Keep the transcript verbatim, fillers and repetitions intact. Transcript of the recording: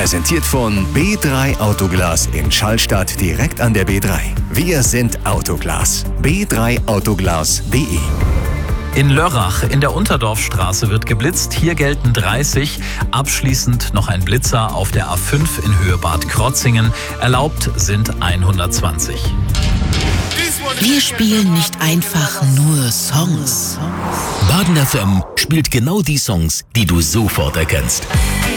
Präsentiert von B drei Autoglas in Schallstadt direkt an der B drei. Wir sind Autoglas. b drei autoglas punkt de. In Lörrach in der Unterdorfstraße wird geblitzt. Hier gelten dreißig. Abschließend noch ein Blitzer auf der A fünf in Höhe Bad Krotzingen. Erlaubt sind hundertzwanzig. Wir spielen nicht einfach nur Songs. Baden F M spielt genau die Songs, die du sofort erkennst.